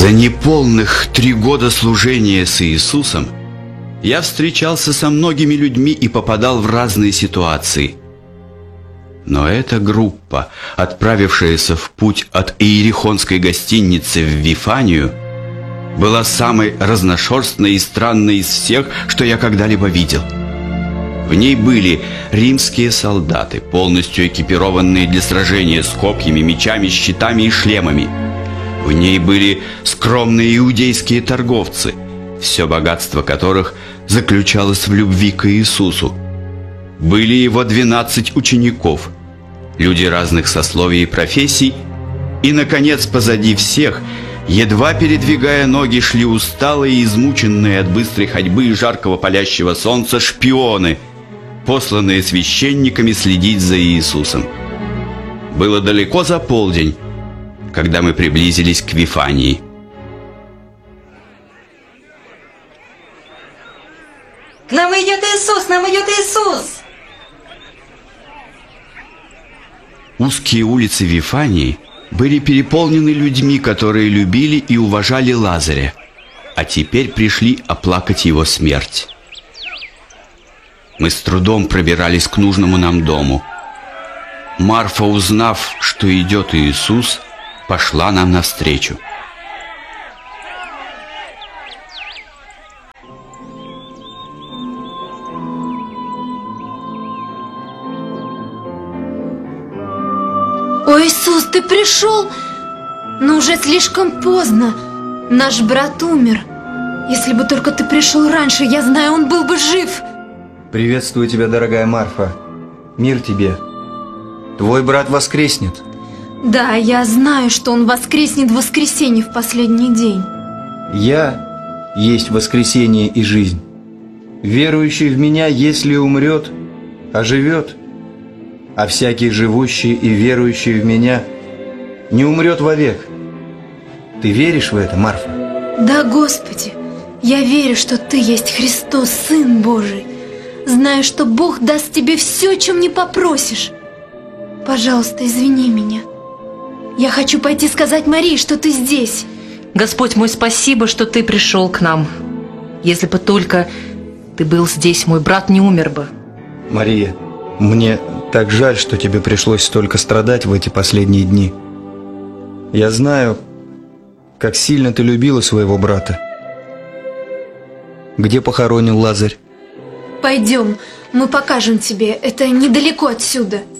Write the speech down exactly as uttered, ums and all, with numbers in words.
За неполных три года служения с Иисусом я встречался со многими людьми и попадал в разные ситуации. Но эта группа, отправившаяся в путь от Иерихонской гостиницы в Вифанию, была самой разношерстной и странной из всех, что я когда-либо видел. В ней были римские солдаты, полностью экипированные для сражения с копьями, мечами, щитами и шлемами. В ней были скромные иудейские торговцы, все богатство которых заключалось в любви к Иисусу. Были его двенадцать учеников, люди разных сословий и профессий, и, наконец, позади всех, едва передвигая ноги, шли усталые и измученные от быстрой ходьбы и жаркого палящего солнца шпионы, посланные священниками следить за Иисусом. Было далеко за полдень, когда мы приблизились к Вифании. К нам идет Иисус, к нам идет Иисус! Узкие улицы Вифании были переполнены людьми, которые любили и уважали Лазаря, а теперь пришли оплакать его смерть. Мы с трудом пробирались к нужному нам дому. Марфа, узнав, что идет Иисус, пошла нам навстречу. О, Иисус, ты пришел? Но уже слишком поздно. Наш брат умер. Если бы только ты пришел раньше, я знаю, он был бы жив. Приветствую тебя, дорогая Марфа. Мир тебе. Твой брат воскреснет. Да, я знаю, что он воскреснет в воскресенье в последний день. Я есть воскресение и жизнь. Верующий в меня, если умрет, оживет. А всякий живущий и верующий в меня не умрет вовек. Ты веришь в это, Марфа? Да, Господи, я верю, что Ты есть Христос, Сын Божий. Знаю, что Бог даст тебе все, чем не попросишь. Пожалуйста, извини меня. Я хочу пойти сказать Марии, что ты здесь. Господь мой, спасибо, что ты пришел к нам. Если бы только ты был здесь, мой брат не умер бы. Мария, мне так жаль, что тебе пришлось столько страдать в эти последние дни. Я знаю, как сильно ты любила своего брата. Где похоронен Лазарь? Пойдем, мы покажем тебе. Это недалеко отсюда.